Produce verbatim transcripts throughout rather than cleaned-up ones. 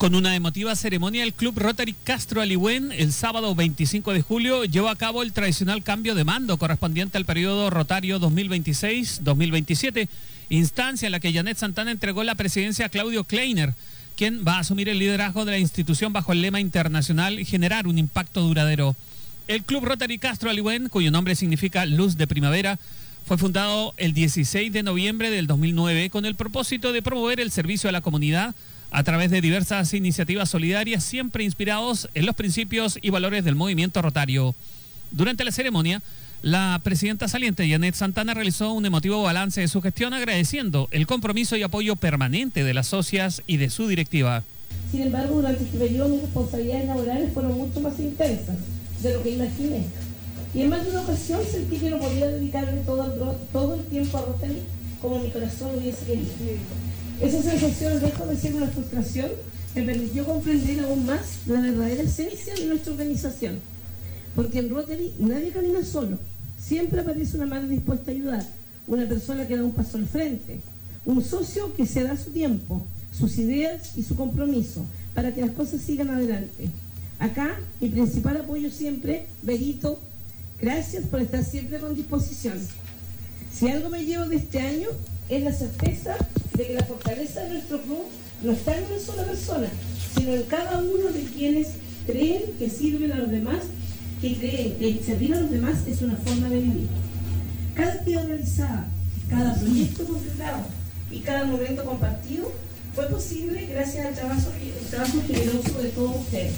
Con una emotiva ceremonia, el Club Rotary Castro Alihuén, el sábado veinticinco de julio, llevó a cabo el tradicional cambio de mando correspondiente al periodo rotario dos mil veintiséis dos mil veintisiete, instancia en la que Janet Santana entregó la presidencia a Claudio Kleiner, quien va a asumir el liderazgo de la institución bajo el lema internacional Generar un impacto duradero. El Club Rotary Castro Alihuén, cuyo nombre significa Luz de Primavera, fue fundado el dieciséis de noviembre del dos mil nueve con el propósito de promover el servicio a la comunidad a través de diversas iniciativas solidarias, siempre inspirados en los principios y valores del movimiento rotario. Durante la ceremonia, la presidenta saliente Janet Santana realizó un emotivo balance de su gestión, agradeciendo el compromiso y apoyo permanente de las socias y de su directiva. Sin embargo, durante este periodo mis responsabilidades laborales fueron mucho más intensas de lo que imaginé. Y en más de una ocasión sentí que no podía dedicarle todo el, todo el tiempo a Rotary como mi corazón hubiese querido. Esa sensación, lejos de ser una frustración, me permitió comprender aún más la verdadera esencia de nuestra organización. Porque en Rotary nadie camina solo. Siempre aparece una mano dispuesta a ayudar, una persona que da un paso al frente, un socio que se da su tiempo, sus ideas y su compromiso para que las cosas sigan adelante. Acá, mi principal apoyo siempre, Berito, gracias por estar siempre con disposición. Si algo me llevo de este año, es la certeza de que la fortaleza de nuestro club no está en una sola persona, sino en cada uno de quienes creen que sirven a los demás, que creen que servir a los demás es una forma de vivir. Cada actividad realizada, cada proyecto completado y cada momento compartido fue posible gracias al trabajo, el trabajo generoso de todos ustedes.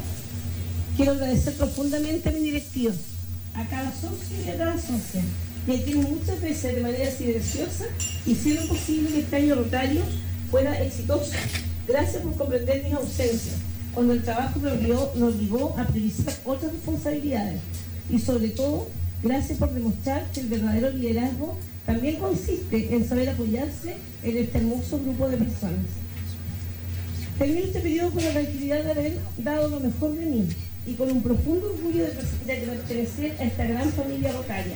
Quiero agradecer profundamente a mi directiva, a cada socio y a cada socia, que tienen muchas veces de manera silenciosa hicieron posible que este año rotario fuera exitoso. Gracias por comprender mis ausencias, cuando el trabajo nos obligó, nos obligó a priorizar otras responsabilidades. Y sobre todo, gracias por demostrar que el verdadero liderazgo también consiste en saber apoyarse en este hermoso grupo de personas. Termino este periodo con la tranquilidad de haber dado lo mejor de mí y con un profundo orgullo de, de pertenecer a esta gran familia rotaria.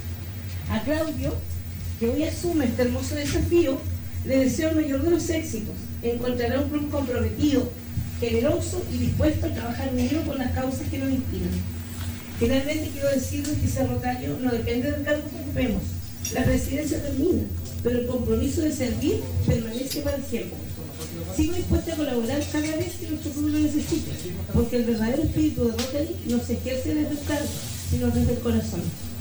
A Claudio, que hoy asume este hermoso desafío, le deseo el mayor de los éxitos. Encontrará un club comprometido, generoso y dispuesto a trabajar unido con las causas que nos inspiran. Finalmente quiero decirles que ser rotario no depende del cargo que ocupemos. La presidencia termina, pero el compromiso de servir permanece para siempre. Sigo dispuesta a colaborar cada vez que nuestro club lo necesite, porque el verdadero espíritu de Rotary no se ejerce desde el cargo, sino desde el corazón.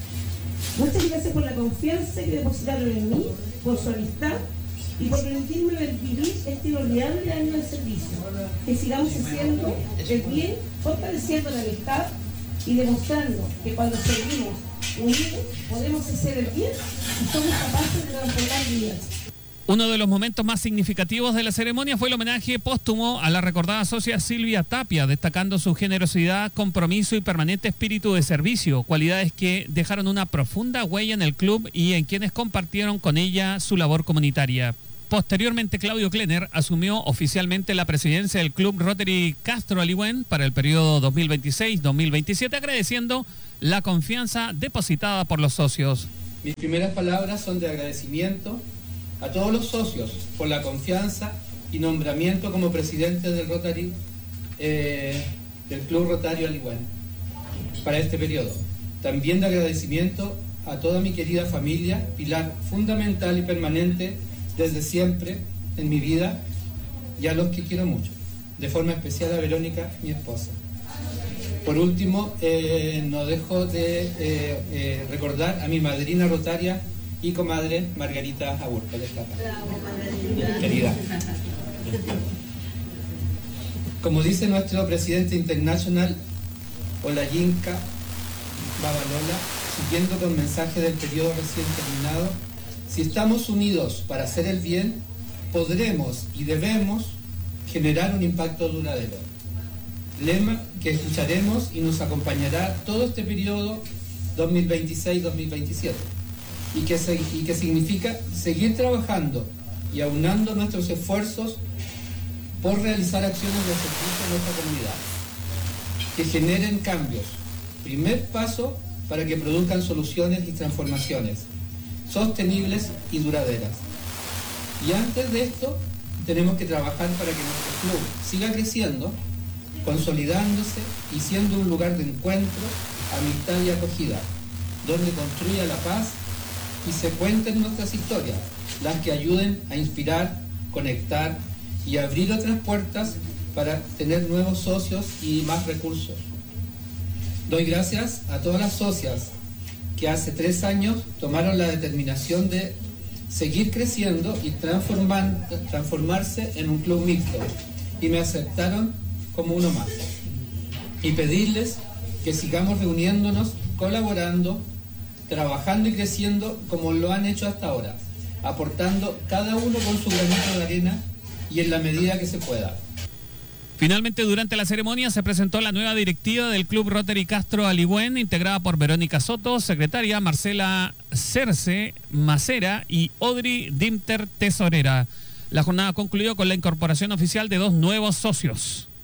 Muchas gracias por la confianza que depositaron en mí, por su amistad y por permitirme vivir este inolvidable año de servicio. Que sigamos haciendo el bien, fortaleciendo la amistad y demostrando que cuando servimos unidos podemos hacer el bien y somos capaces de transformar vidas. Uno de los momentos más significativos de la ceremonia fue el homenaje póstumo a la recordada socia Silvia Tapia, destacando su generosidad, compromiso y permanente espíritu de servicio, cualidades que dejaron una profunda huella en el club y en quienes compartieron con ella su labor comunitaria. Posteriormente, Claudio Kleiner asumió oficialmente la presidencia del Club Rotary Castro Alihuén para el periodo dos mil veintiséis dos mil veintisiete, agradeciendo la confianza depositada por los socios. Mis primeras palabras son de agradecimiento a todos los socios por la confianza y nombramiento como presidente del Rotary, eh, del Club Rotario Alihuén para este periodo. También de agradecimiento a toda mi querida familia, pilar fundamental y permanente desde siempre en mi vida, y a los que quiero mucho, de forma especial a Verónica, mi esposa. Por último, eh, no dejo de eh, eh, recordar a mi madrina rotaria y comadre Margarita Aburto. Querida. Como dice nuestro presidente internacional, Olayinka Babalola, siguiendo con mensaje del periodo recién terminado, si estamos unidos para hacer el bien, podremos y debemos generar un impacto duradero. Lema que escucharemos y nos acompañará todo este periodo dos mil veintiséis dos mil veintisiete. Y que, se, y que significa seguir trabajando y aunando nuestros esfuerzos por realizar acciones de servicio a nuestra comunidad, que generen cambios. Primer paso para que produzcan soluciones y transformaciones sostenibles y duraderas. Y antes de esto, tenemos que trabajar para que nuestro club siga creciendo, consolidándose y siendo un lugar de encuentro, amistad y acogida, donde construya la paz y se cuenten nuestras historias, las que ayuden a inspirar, conectar y abrir otras puertas para tener nuevos socios y más recursos. Doy gracias a todas las socias que hace tres años tomaron la determinación de seguir creciendo y transformar, transformarse en un club mixto y me aceptaron como uno más. Y pedirles que sigamos reuniéndonos, colaborando, trabajando y creciendo como lo han hecho hasta ahora, aportando cada uno con su granito de arena y en la medida que se pueda. Finalmente, durante la ceremonia se presentó la nueva directiva del Club Rotary Castro Aligüén, integrada por Verónica Soto, secretaria, Marcela Cerce Macera y Audrey Dimter, tesorera. La jornada concluyó con la incorporación oficial de dos nuevos socios.